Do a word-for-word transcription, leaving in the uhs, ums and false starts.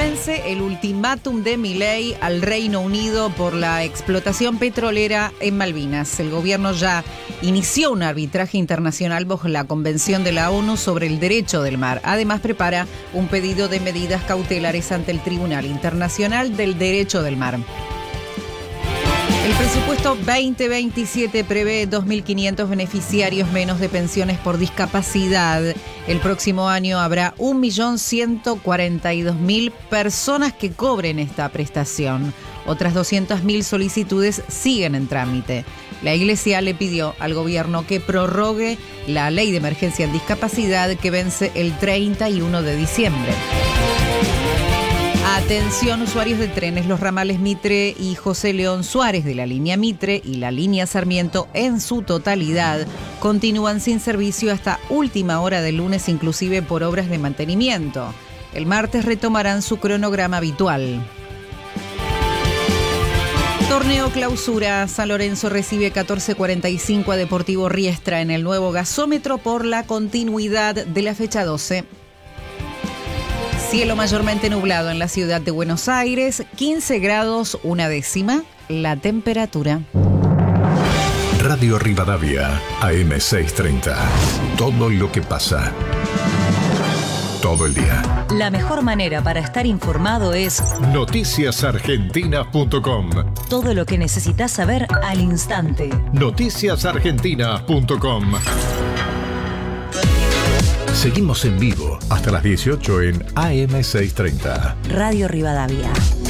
vence el ultimátum de Milei al Reino Unido por la explotación petrolera en Malvinas. El gobierno ya inició un arbitraje internacional bajo la Convención de la ONU sobre el Derecho del Mar. Además, prepara un pedido de medidas cautelares ante el Tribunal Internacional del Derecho del Mar. El presupuesto veinte veintisiete prevé dos mil quinientos beneficiarios menos de pensiones por discapacidad. El próximo año habrá un millón ciento cuarenta y dos mil personas que cobren esta prestación. Otras doscientas mil solicitudes siguen en trámite. La Iglesia le pidió al gobierno que prorrogue la ley de emergencia en discapacidad que vence el treinta y uno de diciembre. Atención, usuarios de trenes, los ramales Mitre y José León Suárez de la línea Mitre y la línea Sarmiento en su totalidad continúan sin servicio hasta última hora del lunes, inclusive por obras de mantenimiento. El martes retomarán su cronograma habitual. Torneo Clausura. San Lorenzo recibe catorce cuarenta y cinco a Deportivo Riestra en el nuevo gasómetro por la continuidad de la fecha doce. Cielo mayormente nublado en la ciudad de Buenos Aires, quince grados, una décima, la temperatura. Radio Rivadavia, A M seiscientos treinta. Todo lo que pasa. Todo el día. La mejor manera para estar informado es noticias argentinas punto com. Todo lo que necesitas saber al instante. noticias argentinas punto com. Seguimos en vivo hasta las dieciocho en A M seiscientos treinta. Radio Rivadavia.